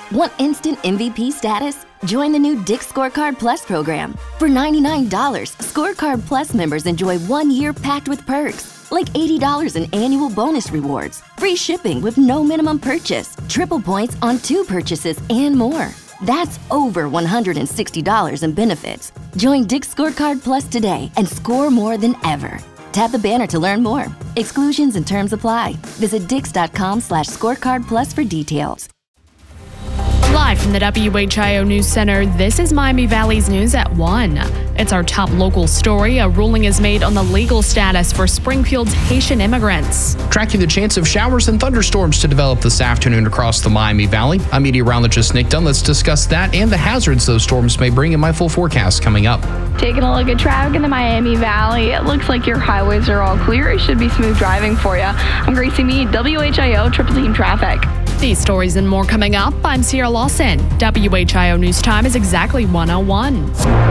Want instant MVP status? Join the new Dick's Scorecard Plus program. For $99, Scorecard Plus members enjoy 1 year packed with perks, like $80 in annual bonus rewards, free shipping with no minimum purchase, triple points on 2 purchases, and more. That's over $160 in benefits. Join Dick's Scorecard Plus today and score more than ever. Tap the banner to learn more. Exclusions and terms apply. Visit dix.com/scorecardplus for details. Live from the WHIO News Center, this is Miami Valley's News at 1. It's our top local story. A ruling is made on the legal status for Springfield's Haitian immigrants. Tracking the chance of showers and thunderstorms to develop this afternoon across the Miami Valley. I'm meteorologist Nick Dunn. Let's discuss that and the hazards those storms may bring in my full forecast coming up. Taking a look at traffic in the Miami Valley. It looks like your highways are all clear. It should be smooth driving for you. I'm Gracie Mead, WHIO Triple Team Traffic. These stories and more coming up. I'm Sierra Lawson. WHIO News Time is exactly 1:01.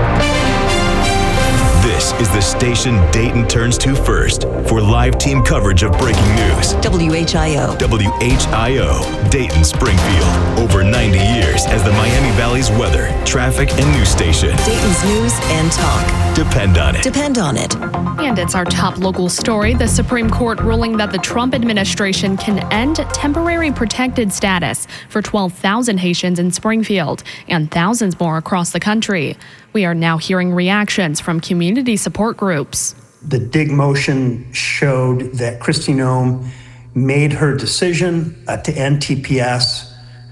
This is the station Dayton turns to first for live team coverage of breaking news. WHIO. WHIO, Dayton, Springfield. Over 90 years as the Miami Valley's weather, traffic, and news station. Dayton's news and talk. Depend on it. Depend on it. And it's our top local story. The Supreme Court ruling that the Trump administration can end temporary protected status for 12,000 Haitians in Springfield and thousands more across the country. We are now hearing reactions from community support groups. The dig motion showed that Kristi Noem made her decision to end TPS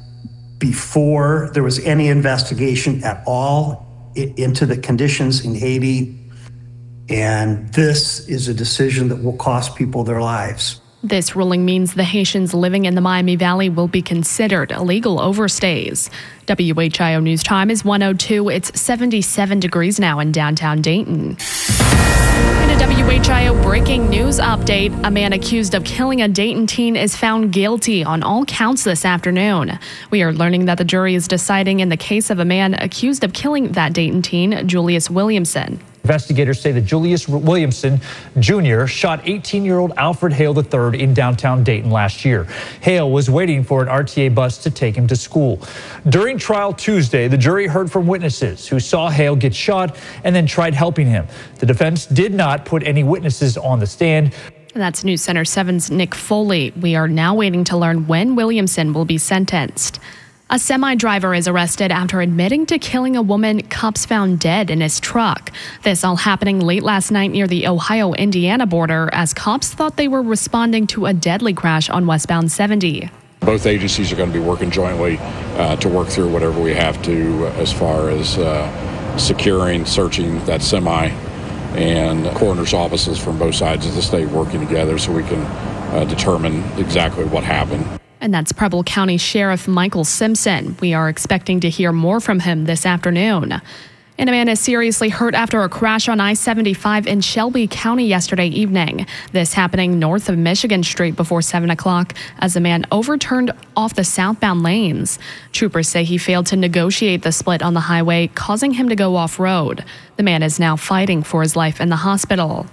before there was any investigation at all into the conditions in Haiti. And this is a decision that will cost people their lives. This ruling means the Haitians living in the Miami Valley will be considered illegal overstays. WHIO News Time is 1:02. It's 77 degrees now in downtown Dayton. In a WHIO breaking news update, a man accused of killing a Dayton teen is found guilty on all counts this afternoon. We are learning that the jury is deciding in the case of a man accused of killing that Dayton teen, Julius Williamson. Investigators say that Julius Williamson Jr. shot 18-year-old Alfred Hale III in downtown Dayton last year. Hale was waiting for an RTA bus to take him to school. During trial Tuesday, the jury heard from witnesses who saw Hale get shot and then tried helping him. The defense did not put any witnesses on the stand. That's News Center 7's Nick Foley. We are now waiting to learn when Williamson will be sentenced. A semi-driver is arrested after admitting to killing a woman cops found dead in his truck. This all happening late last night near the Ohio-Indiana border as cops thought they were responding to a deadly crash on westbound 70. Both agencies are going to be working jointly to work through whatever we have to as far as securing, searching that semi, and coroner's offices from both sides of the state working together so we can determine exactly what happened. And that's Preble County Sheriff Michael Simpson. We are expecting to hear more from him this afternoon. And a man is seriously hurt after a crash on I-75 in Shelby County yesterday evening. This happening north of Michigan Street before 7 o'clock as the man overturned off the southbound lanes. Troopers say he failed to negotiate the split on the highway, causing him to go off-road. The man is now fighting for his life in the hospital.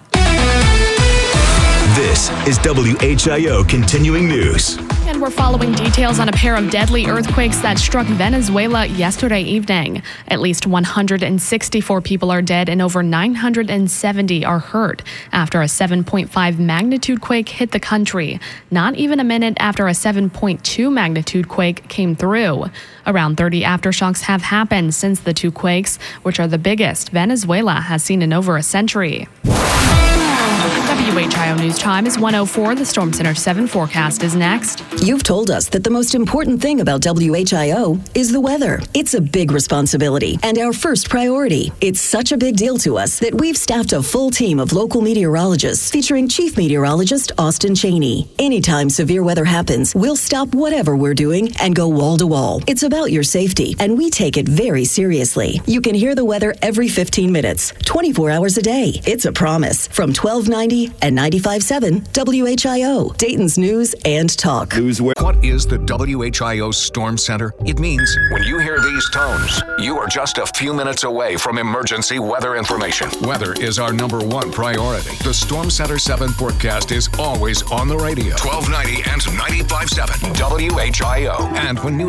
This is WHIO Continuing News. And we're following details on a pair of deadly earthquakes that struck Venezuela yesterday evening. At least 164 people are dead and over 970 are hurt after a 7.5 magnitude quake hit the country, not even a minute after a 7.2 magnitude quake came through. Around 30 aftershocks have happened since the two quakes, which are the biggest Venezuela has seen in over a century. WHIO News Time is 1:04. The Storm Center 7 forecast is next. You've told us that the most important thing about WHIO is the weather. It's a big responsibility and our first priority. It's such a big deal to us that we've staffed a full team of local meteorologists featuring Chief Meteorologist Austin Cheney. Anytime severe weather happens, we'll stop whatever we're doing and go wall to wall. It's about your safety, and we take it very seriously. You can hear the weather every 15 minutes, 24 hours a day. It's a promise from 1290 and 95.7 WHIO, Dayton's News and Talk. What is the WHIO Storm Center? It means when you hear these tones, you are just a few minutes away from emergency weather information. Weather is our number one priority. The Storm Center 7 forecast is always on the radio. 1290 and 95.7 WHIO. And when news